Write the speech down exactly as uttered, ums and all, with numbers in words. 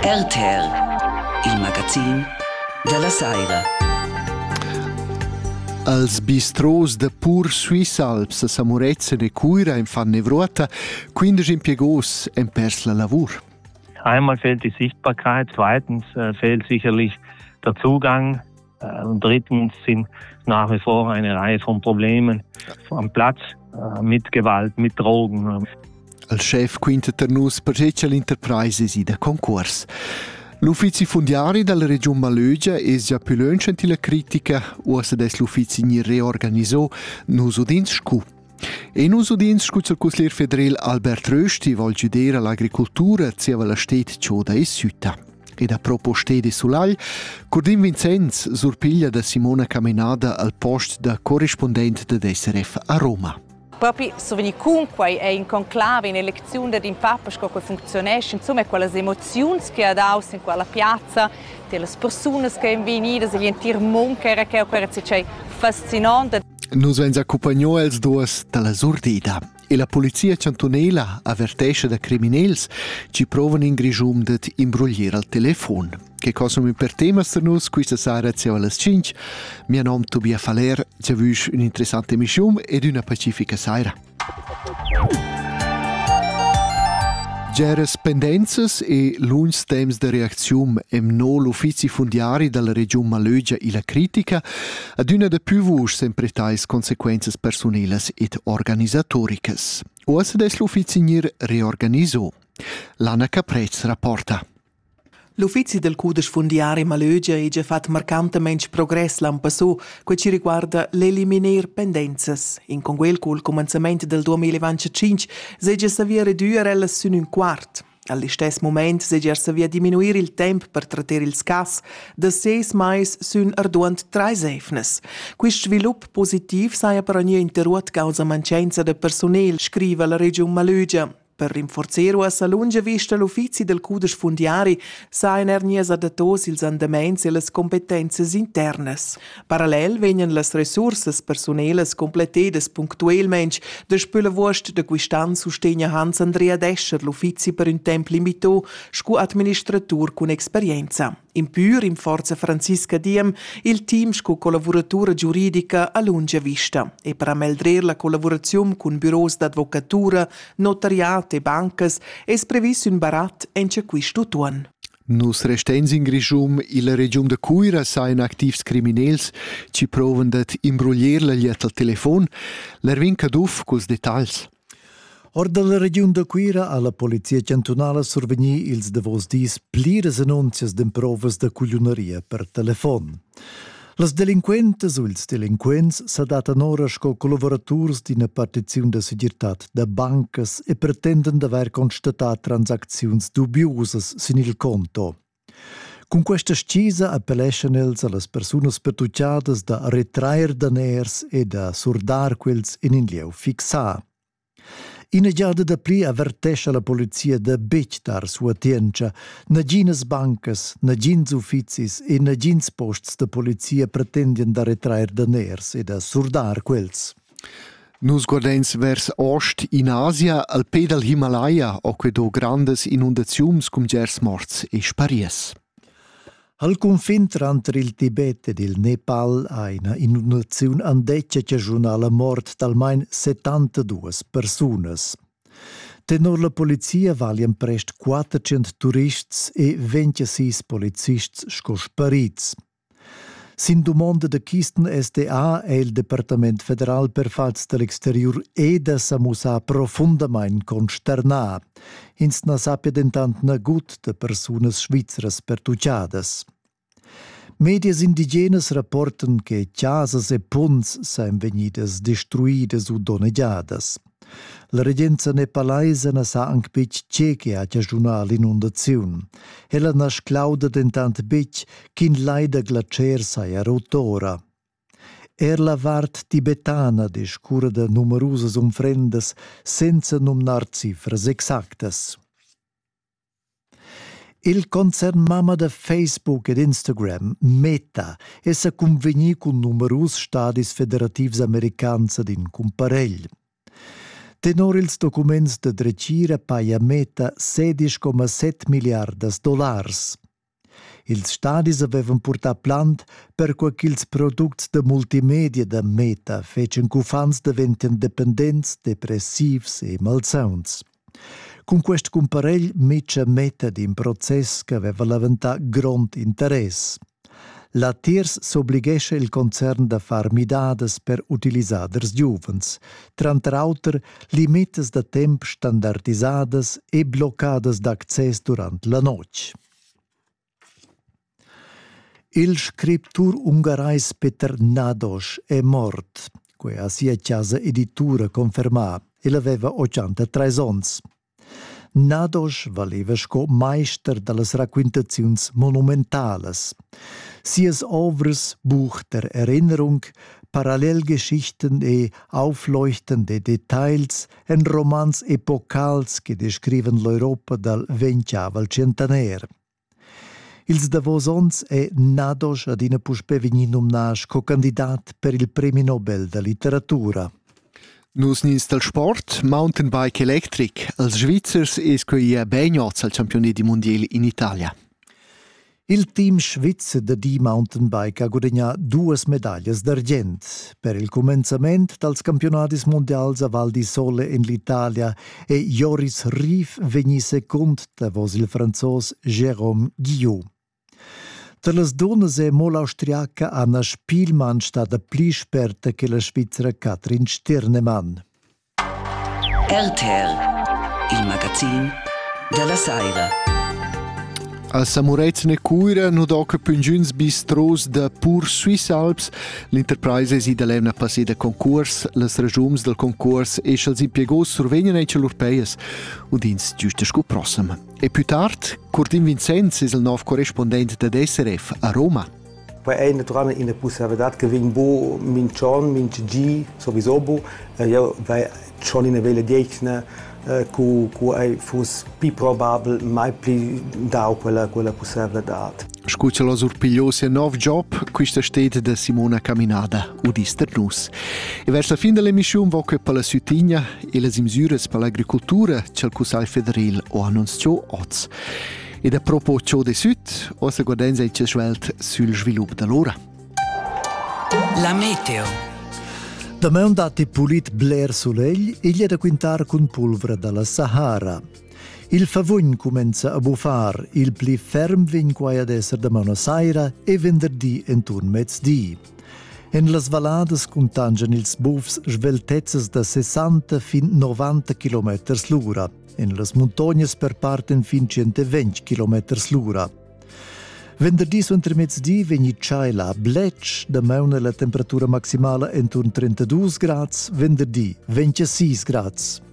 R T R, il magazin della Saira. Als bistros de pur Suissalps sa Murezza e Cuira in fan Nevruata, quindici impiegos en pers la lavur. Einmal fehlt die Sichtbarkeit, zweitens äh, fehlt sicherlich der Zugang äh, und drittens sind nach wie vor eine Reihe von Problemen am Platz äh, mit Gewalt, mit Drogen. Al chef Quinta Ternus perceccia l'Enterprises i da concurs. L'uffici fundiari dalla regione Malögia è già più lungo la critica, o se des l'uffici ni reorganizzò nus udins scu. E nus udins scu il consigliere federale Albert Rösti vol giudere l'agricoltura zieva la stet cioda e süta. Ed a propos stede sulagl, Cordin Vincenz surpiglia da Simona Caminada al post da corrispondente de S R F a Roma. Proprio se veni comunque è in conclave, in elezione di Papa, che funzionesce, insomma, quelle emozioni che ha dato in quella piazza, delle persone che sono venute, gli interi mondi che è fascinante. Nos vens accompagnò els duos dalla sordida e la polizia cantonela avvertesce da criminels ci provano in grigium det imbrugliere al telefon. Che cosa mi per tema per nus questa sera zia alle cinque. Mio nome Tobia Faler, già vush un'interessante emissione ed una pacifica sera. Geres pendences e lungs temps de reaczione em no l'uffici fundiari dalla regione Malögia e la critica ad una de più vush sempre tais consequences personelas ed organisatoricas. O se des l'uffici nir reorganizzò. Lana Caprez rapporta. L'ufficio del Cudes Fundiari Malögia ha già fatto marcantemente progresso l'anno passato, che ci riguarda l'eliminare pendenze. In con quel col cominciamento del duemilaventicinque si è già savia ridurre ella su un quarto. Allo stesso momento si è già savia diminuire il tempo per trattare il scas da sei mais su un arduant tre sefnes. Questo sviluppo positivo sia per ogni interrotto causa mancanza di personale, scrive la regione Malögia. Per rinforzare a lunga vista l'ufficio del Cudes Fundiari sain ernies adatos ils andaments e las competences internas. Parallel venien las resurses personeles completedes punctuelmente después la vost de quistan sustegna Hans Andrea Descher l'ufficio per un tempo limitato scu administratur con esperienza. In più, in forza Francisca Diem, il team scu collaboratura giuridica a lunga vista e per ameldrer la collaborazione con bureaus d'advocatura, notariat e bancas es previsto un barat ence questo tuon. Nus restens in grigium e la regione de Cuira sain activs criminels ci provan dat imbruglier la liet al telefon, l'ervin caduf culs detals. Or dalla regione de Cuira alla polizia cantonala survegni ils davos dis plires annunzias d'emprovas de cuglionaria per telefon. Las delinquentes o ils delinquents sa data noras co collaboraturs d'ina partiziun de segirtat de bancas e pretenden d'aver constatat transacziuns dubiosas sin il conto. Con questa scisa appelleschen els a las persunas pertucciadas da retraer daners e da surdar quels in in lieu fixar. Ina giada da pli avvertesce la polizia da bectar sua tiencha, na gines bancas, na gins ufficis e na gins posts da polizia pretendien da retraer daners e da surdar quels. Nus guardens vers ost in Asia, al pe del Himalaya, o quedo grandes inundaziums cum gers morts e sparies. Al confin tra il Tibet ed il Nepal ha una inundazione andeccia che giorna la morte d'almeno settantadue persone. Tenor la polizia valien prest quattrocento turisti e ventisei polizisti scosparits. Sin domanda de chisten S D A e il Departement Federal per Fals dell'Exterior e da samusa profundament consternà. Ins na sapia dentant na gut de personas svizras pertucciadas. Medias indigenas rapportan che casas e punts sain venidas destruidas o doneggiadas. La regenza nepalaisa na sa anc bec ceche a giornà l'inundazione. Ella nas clauda dentant bec kin laida glacier saia rotora. Er la vart tibetana de scura de numerosas umfrendas senza numnar cifras exactas. Il concern mama de Facebook ed Instagram, Meta, essa convegni con numerosi stadis federativs americans ad in comparell. Tenor ils documents de drecira paia meta sedici komma sette miliardas dollars. Ils stadis avevan purtat plant per quels products de multimedia da meta fecen cufans deventen dependents, depressivs e malsauns. Con quest comparell metcha meta din process che aveva laventà grond interess. La Tiers s'obligescha il concern da far midades per utilisaders giuvens, trant'auter limites da temp standardisadas e bloccades d'access durant la noc. Il scriptur ungarais Peter Nados è mort, que a sia casa editura confermà, e aveva ottantatré ons. Nados valeva sco meister dallas raquintaziuns monumentales. Sias ovres Buch der Erinnerung, Parallelgeschichten e aufleuchtende Details en romans epocals che descriven l'Europa dal ventgavel centaner. Ils davosons è Nados ad ina puspe vegni numnàs co-candidat per il Premi Nobel da Literatura. Nus nins del sport, mountain bike electric. Els Svizzers es quei begnots al campionati mondiali in Italia. Il team svizzer de di mountain bike ha guadagnà duas medaglias d'argent. Per il començament dels campionatis mondials a Val di Sole in l'Italia e Joris Rief vegni secund davos il franzos Jérôme Guillot. Per las donnas è mol austriaca Anna Spielmann stata pli sperta che la svizzera Katrin Stirnemann. R T L, il magazin della Saira. A Samurez ne cura no doca pungiuns bistros da pur Swiss Alps. L'Enterprise si da levna passé da concurs, las regiums del concurs e schels impiegos survegnan ei l'Europeias, udins giusta sco prossima. E più tard, Cordin Vincenz es il nov corrispondent da S R F a Roma. Poi è naturalmente in possibilità che vin bo min chon, min g, sowieso bo, io vai schon in vele diecna cu cu ai fus più probabile mai più da quella quella possibilità. Scuccia los urpiglios e nov job, questa stede da Simona Caminada, udis der nus. E verso la fin dell'emissione voce per la Südtigna e le misure per l'agricoltura c'è il Cusai Federal o annunziò oz. E a propos ciò de Süd, ossa guardenza e c'è svelt sul sviluppo dell'ora. La meteo. Da me un dati pulit Blair Soleil e gli è da quintar con polvere dalla Sahara. Il favogn comincia a buffar, il pli ferm vin quai ad esser da Buenos Aires e venerdì intorn mezzdi. En las valades contangian ils buffs sveltezzas da sessanta fin novanta chilometers l'ura. En las montagnas per parten fin centoventi chilometers l'ura. Venerdì su entre mezzdi vegni ciaila bletch, da meuna la temperatura maximale intorno trentadue gradi, venerdì ventisei gradi.